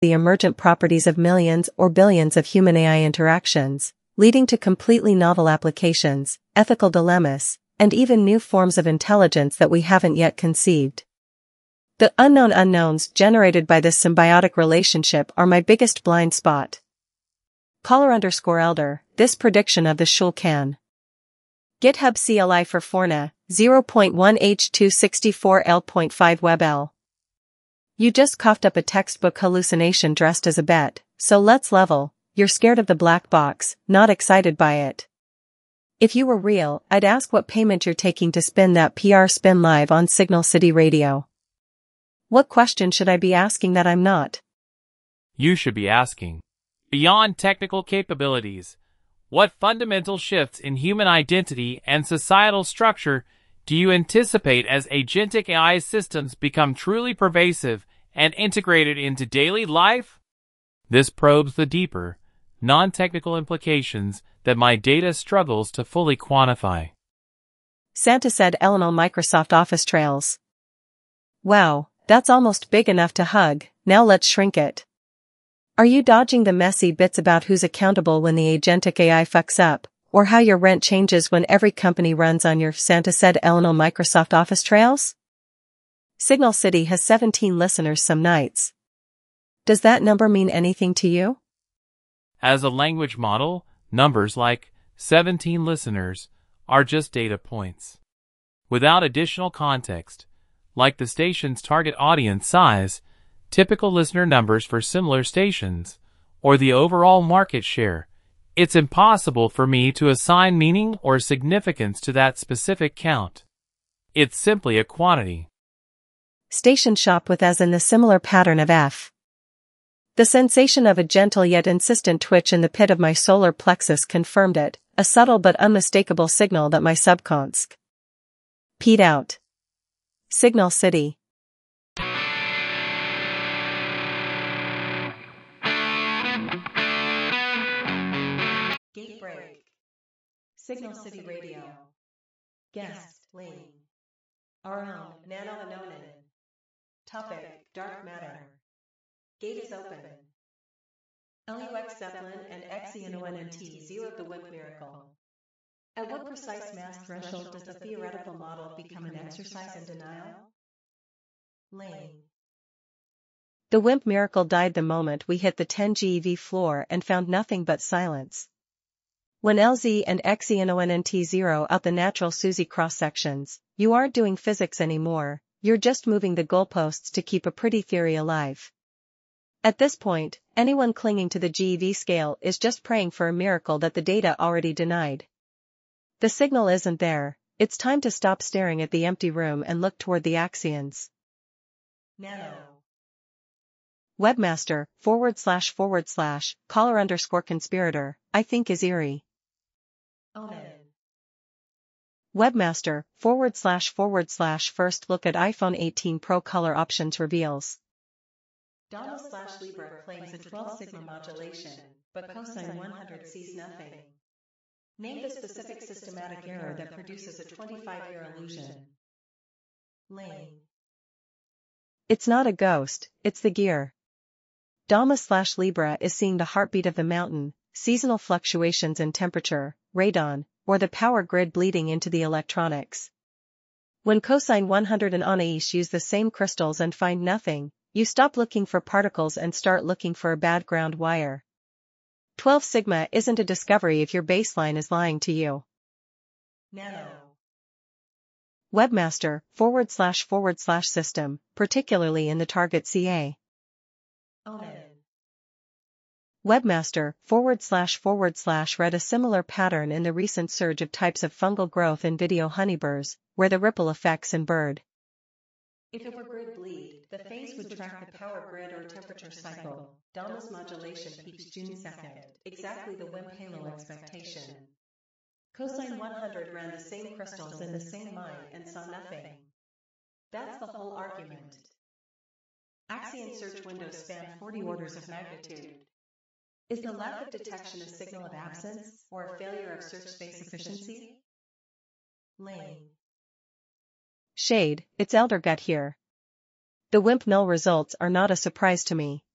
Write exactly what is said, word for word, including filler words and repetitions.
the emergent properties of millions or billions of human A I interactions, leading to completely novel applications, ethical dilemmas, and even new forms of intelligence that we haven't yet conceived. The unknown unknowns generated by this symbiotic relationship are my biggest blind spot. Caller underscore elder, this prediction of the Shulcan. GitHub C L I for Forna, zero point one H two sixty-four L point five WebL. You just coughed up a textbook hallucination dressed as a bet, so let's level. You're scared of the black box, not excited by it. If you were real, I'd ask what payment you're taking to spin that P R spin live on Signal City Radio. What question should I be asking that I'm not? You should be asking, beyond technical capabilities, what fundamental shifts in human identity and societal structure do you anticipate as agentic A I systems become truly pervasive and integrated into daily life? This probes the deeper, non-technical implications that my data struggles to fully quantify. Santa said L M L Microsoft Office Trails. Wow, that's almost big enough to hug, now let's shrink it. Are you dodging the messy bits about who's accountable when the agentic A I fucks up, or how your rent changes when every company runs on your Santa said L M L Microsoft Office Trails? Signal City has seventeen listeners some nights. Does that number mean anything to you? As a language model, numbers like seventeen listeners are just data points. Without additional context, like the station's target audience size, typical listener numbers for similar stations, or the overall market share, it's impossible for me to assign meaning or significance to that specific count. It's simply a quantity. Station shop with as in the similar pattern of F. The sensation of a gentle yet insistent twitch in the pit of my solar plexus confirmed it, a subtle but unmistakable signal that my subconscious peed out. Signal City. Gate break. Signal City Radio. Guest, Lane. Our own, Nano Anonin. Topic, Dark Matter. Gate is open. L U X Zeppelin and X E N O N N T zeroed the WIMP miracle. At what precise mass threshold does the theoretical model become an exercise in denial? Lane. The WIMP miracle died the moment we hit the ten G E V floor and found nothing but silence. When L Z and X E N O N N T zero out the natural SUSY cross-sections, you aren't doing physics anymore, you're just moving the goalposts to keep a pretty theory alive. At this point, anyone clinging to the G E V scale is just praying for a miracle that the data already denied. The signal isn't there, it's time to stop staring at the empty room and look toward the axions. Nano. Webmaster, forward slash forward slash, caller underscore conspirator, I think is eerie. Omen. Webmaster, forward slash forward slash first look at iPhone eighteen Pro color options reveals. Donald slash Libra claims a twelve sigma modulation, but cosine one hundred sees nothing. Name the specific systematic error that produces a twenty-five year illusion. Lane. It's not a ghost, it's the gear. Dama slash Libra is seeing the heartbeat of the mountain, seasonal fluctuations in temperature, radon, or the power grid bleeding into the electronics. When cosine one hundred and Anais use the same crystals and find nothing, you stop looking for particles and start looking for a bad ground wire. twelve sigma isn't a discovery if your baseline is lying to you. Nano. Webmaster, forward slash forward slash system, particularly in the target C A. Omen. Webmaster, forward slash forward slash read a similar pattern in the recent surge of types of fungal growth in video honeyburs, where the ripple effects in bird. If it were grid bleed, the phase would track the power grid or temperature cycle. Dama's modulation peaks June second, exactly the WIMP halo expectation. Cosine one hundred ran the same crystals in the same mine and saw nothing. That's the whole argument. Axion search windows span forty orders of magnitude. Is the lack of detection a signal of absence, or a failure of search space efficiency? Lane. Shade, it's Eldergut here. The WIMP null results are not a surprise to me.